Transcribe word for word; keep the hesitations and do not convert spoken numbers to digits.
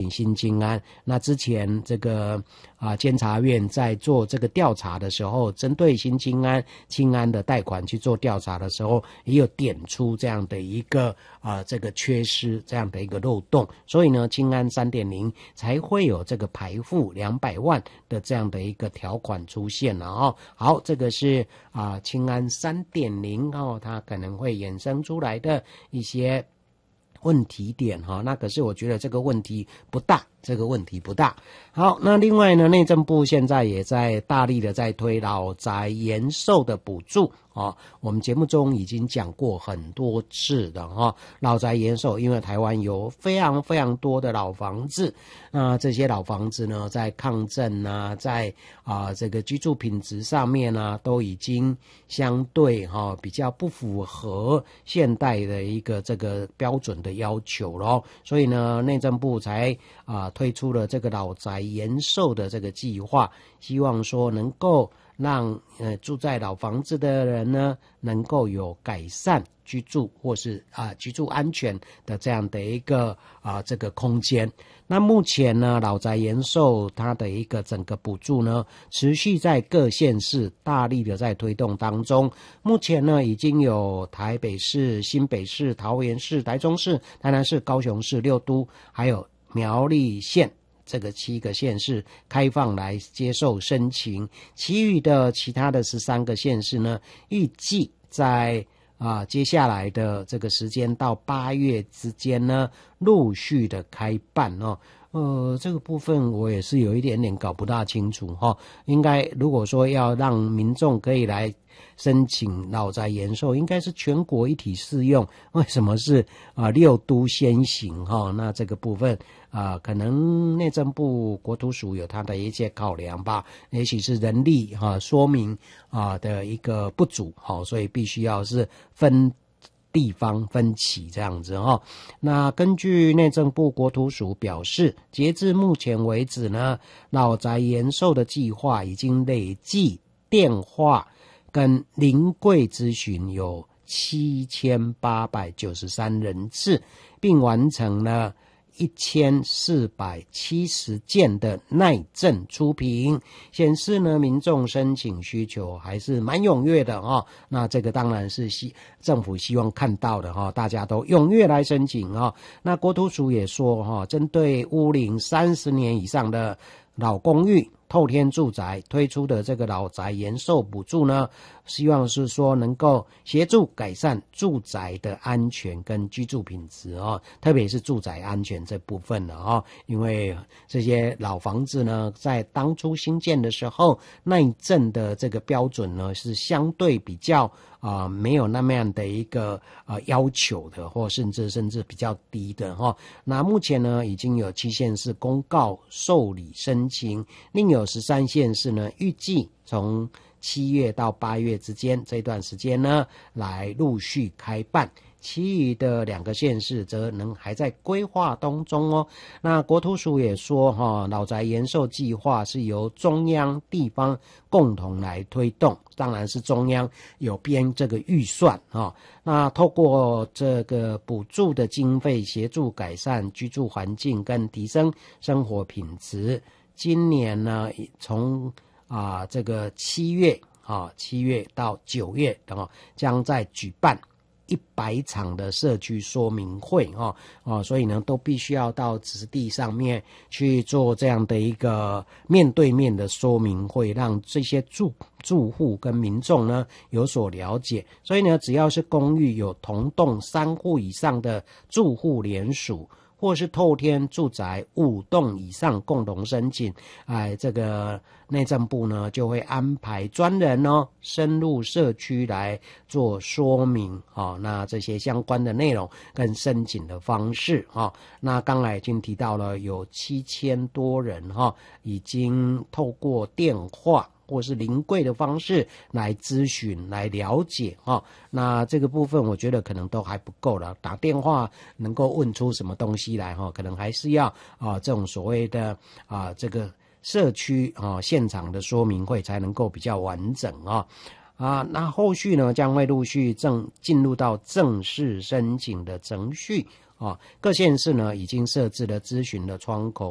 新青安。那之前这个啊监察院在做这个调查的时候，针对新青安青安的贷款去做调查的时候，也有点出这样的一个啊这个缺失，这样的一个漏洞，所以呢青安 三点零 才会有这个排付两百万的这样的一个条款出现了哦。好，这个是啊青安 三点零 哦，它可能会衍生出来的一些问题点哈，那可是我觉得这个问题不大，这个问题不大。好，那另外呢，内政部现在也在大力的在推老宅延寿的补助哦，我们节目中已经讲过很多次的哈、哦，老宅延寿，因为台湾有非常非常多的老房子，那这些老房子呢，在抗震啊，在啊、呃、这个居住品质上面呢、啊，都已经相对哈、哦、比较不符合现代的一个这个标准的要求咯，所以呢，内政部才啊、呃、推出了这个老宅延寿的这个计划，希望说能够让呃住在老房子的人呢，能够有改善居住或是啊、呃、居住安全的这样的一个啊、呃、这个空间。那目前呢，老宅延寿它的一个整个补助呢，持续在各县市大力的在推动当中。目前呢，已经有台北市、新北市、桃园市、台中市、台南市、高雄市、六都，还有苗栗县。这个七个县市开放来接受申请，其余的其他的十三个县市呢，预计在啊接下来的这个时间到八月之间呢，陆续的开办哦。呃，这个部分我也是有一点点搞不大清楚哈、哦。应该如果说要让民众可以来申请老宅延寿，应该是全国一体适用。为什么是啊、呃、六都先行哈、哦？那这个部分啊、呃，可能内政部国土署有它的一些考量吧，也许是人力哈、啊、说明啊的一个不足哈、哦，所以必须要是分地方分歧这样子哈。那根据内政部国土署表示，截至目前为止呢，老宅延寿的计划已经累计电话跟临柜咨询有七千八百九十三人次，并完成了一千四百七十件的耐震初评，显示呢民众申请需求还是蛮踊跃的哦。那这个当然是希政府希望看到的哈、哦，大家都踊跃来申请哦。那国土署也说哈、哦，针对屋龄三十年以上的老公寓、透天住宅推出的这个老宅延寿补助呢，希望是说能够协助改善住宅的安全跟居住品质哦，特别是住宅安全这部分了哦，因为这些老房子呢，在当初新建的时候，耐震的这个标准呢是相对比较啊、呃、没有那么样的一个呃要求的，或甚至甚至比较低的哈、哦。那目前呢，已经有七县市公告受理申请，另有十三县市呢，预计从七月到八月之间这段时间呢，来陆续开办。其余的两个县市则能还在规划当中哦。那国土署也说哈、哦，老宅延寿计划是由中央地方共同来推动，当然是中央有编这个预算啊、哦。那透过这个补助的经费，协助改善居住环境跟提升生活品质。今年呢，从啊、呃、这个七月啊七月到九月啊，将在举办一百场的社区说明会哦哦，所以呢，都必须要到实地上面去做这样的一个面对面的说明会，让这些住住户跟民众呢有所了解。所以呢，只要是公寓有同栋三户以上的住户联署，或是透天住宅五栋以上共同申请，哎，这个内政部呢就会安排专人哦深入社区来做说明哦。那这些相关的内容跟申请的方式哦，那刚才已经提到了有七千多人哈、哦，已经透过电话或是临柜的方式来咨询、来了解哈、哦。那这个部分我觉得可能都还不够了，打电话能够问出什么东西来哈、哦，可能还是要啊、呃、这种所谓的啊、呃、这个社区啊、呃、现场的说明会才能够比较完整啊。啊，那后续呢将会陆续正进入到正式申请的程序啊，各县市呢已经设置了咨询的窗口。